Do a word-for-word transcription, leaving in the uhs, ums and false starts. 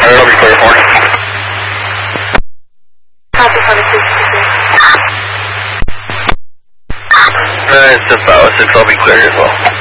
I'll be clear for it. Copy, Honda six two three. Uh, it's about six, I'll be clear as well.